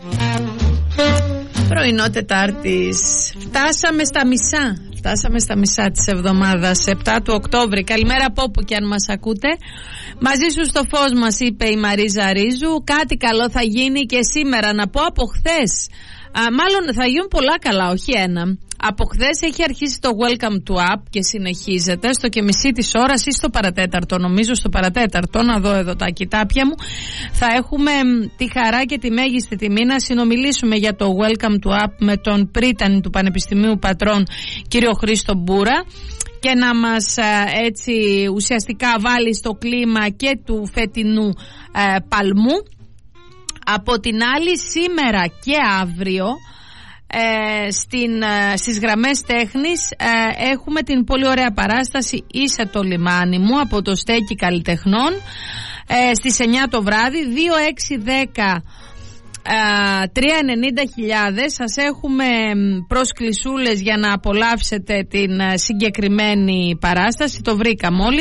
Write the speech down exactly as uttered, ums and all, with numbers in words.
Πρωινό Τετάρτης. Φτάσαμε στα μισά. Φτάσαμε στα μισά της εβδομάδας, επτά του Οκτώβρη. Καλημέρα από όπου και αν μας ακούτε. Μαζί σου στο φως μας είπε η Μαρίζα Ρίζου. Κάτι καλό θα γίνει και σήμερα. Να πω από χθες. Α, μάλλον θα γίνουν πολλά καλά, όχι ένα. Από χθες έχει αρχίσει το Welcome to App και συνεχίζεται στο και μισή της ώρας ή στο παρατέταρτο, νομίζω στο παρατέταρτο, να δω εδώ τα κοιτάπια μου. Θα έχουμε τη χαρά και τη μέγιστη τιμή να συνομιλήσουμε για το Welcome to App με τον πρίτανη του Πανεπιστημίου Πατρών, κύριο Χρήστο Μπούρα, και να μας έτσι ουσιαστικά βάλει στο κλίμα και του φετινού ε, παλμού. Από την άλλη, σήμερα και αύριο ε, στην, ε, στις γραμμές τέχνης ε, έχουμε την πολύ ωραία παράσταση «Είσαι το λιμάνι μου» από το Στέκι Καλλιτεχνών ε, στις εννιά το βράδυ. Δύο έξι δέκα τρία ενενήντα χιλιάδες. Σας έχουμε προσκλησούλες για να απολαύσετε την συγκεκριμένη παράσταση. Το βρήκαμε όλοι.